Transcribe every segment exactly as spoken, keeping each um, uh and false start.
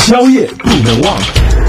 宵夜不能忘。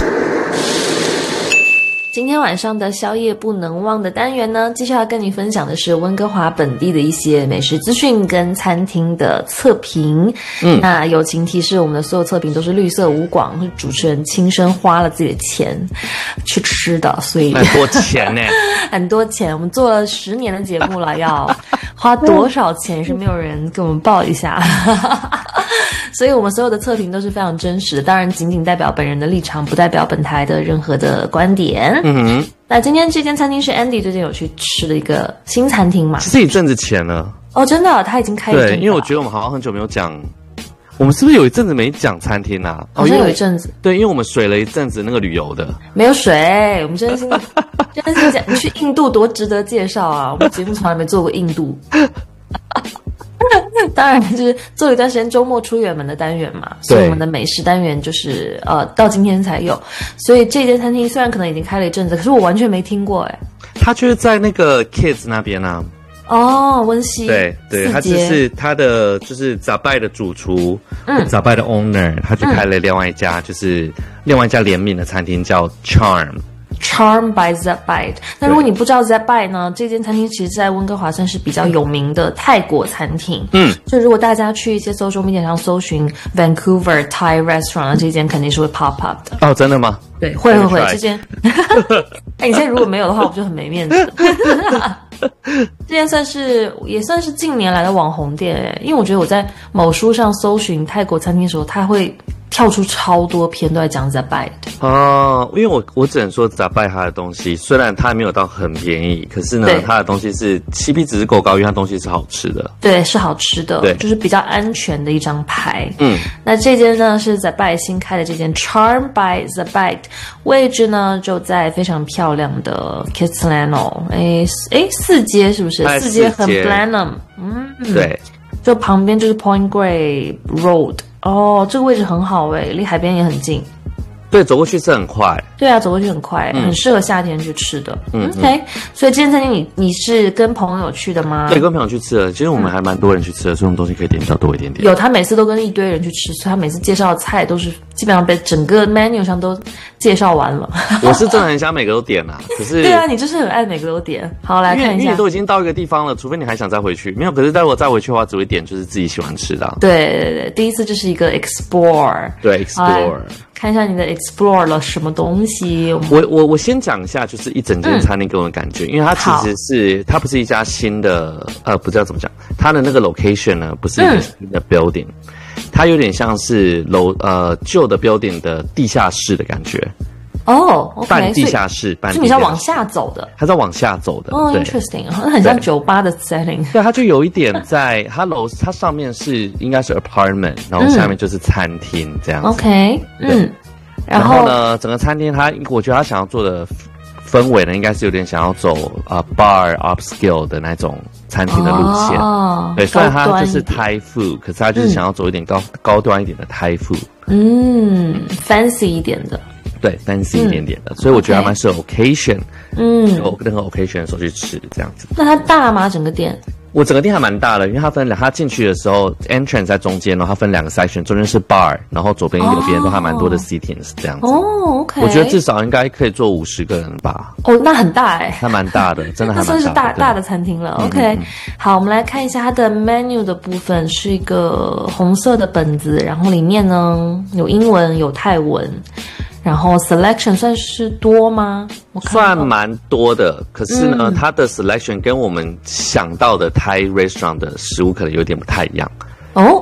今天晚上的宵夜不能忘的单元呢，继续要跟你分享的是温哥华本地的一些美食资讯跟餐厅的测评。嗯，那友情提示，我们的所有测评都是绿色无广，是主持人亲身花了自己的钱去吃的，所以很多钱呢， 很多钱。我们做了十年的节目了，要花多少钱是没有人给我们报一下。所以我们所有的测评都是非常真实的，当然仅仅代表本人的立场，不代表本台的任何的观点。嗯哼。那今天这间餐厅是 Andy 最近有去吃的一个新餐厅嘛？ 其实一阵子前了。 哦，真的，他已经开一阵子了。 对，因为我觉得我们好像很久没有讲，我们是不是有一阵子没讲餐厅啊？ 好像有一阵子。 对，因为我们水了一阵子那个旅游的。 没有水，我们真心真心讲，你去印度多值得介绍啊！我们节目从来没做过印度。当然就是做了一段时间周末出远门的单元嘛，所以我们的美食单元就是呃到今天才有。所以这间餐厅虽然可能已经开了一阵子，可是我完全没听过哎。 它就是在那个 Kids 那边啊。 哦，温西。 对对，他就是他的就是杂拜的主厨，嗯，杂拜的 owner， 他就开了另外一家、嗯、就是另外一家联名的餐厅叫 Charm。Charm by Zapbite。那如果你不知道 Zapbite 呢，这间餐厅其实在温哥华算是比较有名的泰国餐厅。嗯，就如果大家去一些 social media 上搜寻 Vancouver Thai Restaurant， 这间肯定是会 pop up 的。 哦，真的吗？ 对，会会会，这间。哎，你现在如果没有的话，我就很没面子。这间算是也算是近年来的网红店哎，因为我觉得我在某书上搜寻泰国餐厅的时候，它会跳出超多篇都在讲 Zapbite。 哦，因为我我只能说 Zapbite 它的东西虽然它没有到很便宜，可是呢它的东西是 C P 值是够高，因为它东西是好吃的。 对，是好吃的， 对， 就是比较安全的一张牌。嗯，那这间呢是 Zapbite 新开的这间 Charm by Zapbite， 位置呢就在非常漂亮的 Kitsilano， 哎哎四街是不是？四街和 Blenheim， 嗯， 对， 就旁边就是 Point Grey Road。哦，这个位置很好诶，离海边也很近。 对，走过去是很快。 对啊，走过去很快，嗯、很适合夏天去吃的。嗯 ，OK。所以这间餐厅你你是跟朋友去的吗？ 对，跟朋友去吃的。其实我们还蛮多人去吃的，所以我们东西可以点比较多一点点。 有，他每次都跟一堆人去吃，所以他每次介绍的菜都是基本上被整个 menu 上都介绍完了。 我是真的很想每个都点啊，可是对啊，你就是很爱每个都点。好，来看一下， 因为你都已经到一个地方了，除非你还想再回去。没有，可是待会再回去的话，只会点就是自己喜欢吃的、啊。 对对对，第一次就是一个 explore。 对 explore。 看一下你的 explore 了什么东西。 我我我先讲一下，就是一整间餐厅给我的感觉，嗯、因为它其实是它不是一家新的，呃，不知道怎么讲，它的那个 location 呢不是一个新的 building，、嗯、它有点像是楼呃旧的 building 的地下室的感觉。 哦、oh, ，OK， 半地下室，半地下室， 是你要往下走的， 它在往下走的。 哦、oh, ，interesting， 很像酒吧的 setting。 对，它就有一点在它楼，它上面是应该是 apartment， 然后下面就是餐厅、嗯、这样子。 OK， 嗯， 然后, 然后呢，整个餐厅它，我觉得它想要做的氛围呢，应该是有点想要走啊、呃、bar upscale 的那种餐厅的路线。哦，对，虽然它就是 Thai food， 可是它就是想要走一点高、嗯、高端一点的 Thai food。嗯 ，fancy 一点的。 对 ，fancy 一点点的，嗯、所以我觉得还蛮适合 occasion， 嗯，有任何 occasion 的时候去吃这样子。 那它大吗？整个店？ 我整个店还蛮大的，因为它分两，它进去的时候 entrance 在中间，然后它分两个 section， 中间是 bar， 然后左边右边都还蛮多的 seatings 这样子。哦 ，OK， 我觉得至少应该可以坐五十个人吧。 哦，那很大哎、欸， 它蛮大的，真的还蛮大的。 那算是大大的餐厅了。OK，、嗯、好，我们来看一下它的 menu 的部分，是一个红色的本子，然后里面呢有英文有泰文。然后 selection 算是多吗？我看算蛮多的，可是呢、嗯，它的 selection 跟我们想到的 Thai restaurant 的食物可能有点不太一样。 哦，